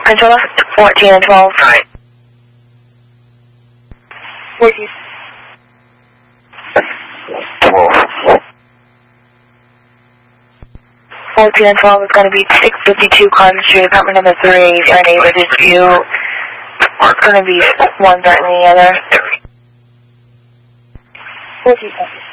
Controller, 14 and 12. Right. 14. 12. 14 and 12 is going to be 652 Carter Street, apartment number 3. If you're unable to dispute, it's going to be one threatening the other. 14.